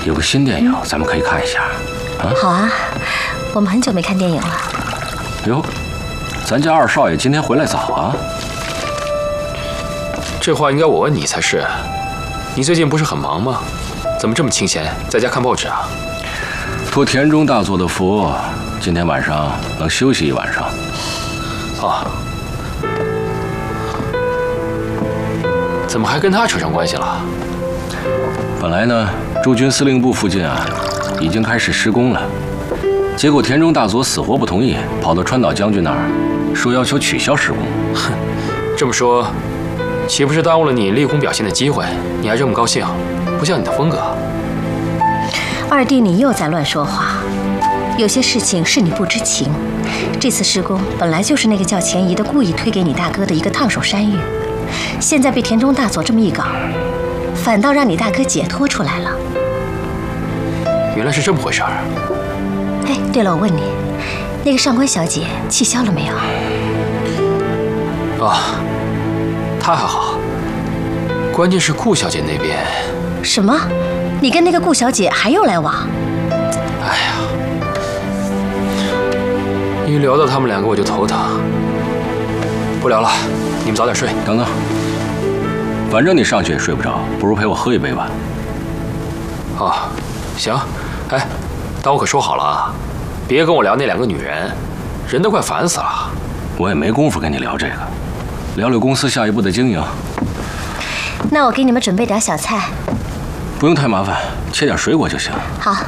有个新电影，咱们可以看一下。啊， 好啊，我们很久没看电影了。 哟，咱家二少爷今天回来早啊。 这话应该我问你才是。你最近不是很忙吗？怎么这么清闲，在家看报纸啊？ 托田中大佐的福，今天晚上能休息一晚上。 啊。怎么还跟他扯上关系了？ 本来呢，驻军司令部附近啊，已经开始施工了。结果田中大佐死活不同意，跑到川岛将军那儿，说要求取消施工。 哼，这么说，岂不是耽误了你立功表现的机会？你还这么高兴，不像你的风格。 二弟，你又在乱说话。有些事情是你不知情。这次施工本来就是那个叫钱怡的故意推给你大哥的一个烫手山芋，现在被田中大佐这么一搞，反倒让你大哥解脱出来了。 原来是这么回事儿。 哎，对了，我问你，那个上官小姐气消了没有？ 啊，她还好，关键是顾小姐那边。 什么？你跟那个顾小姐还有来往？ 哎呀，一聊到他们两个我就头疼。不聊了，你们早点睡。 等等，反正你上去也睡不着，不如陪我喝一杯吧。 啊，行。哎，但我可说好了啊，别跟我聊那两个女人，人都快烦死了。 我也没工夫跟你聊这个，聊聊公司下一步的经营。 那我给你们准备点小菜。 不用太麻烦，切点水果就行。 好。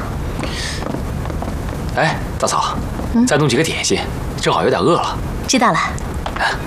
哎，大嫂，再弄几个点心，正好有点饿了。 知道了。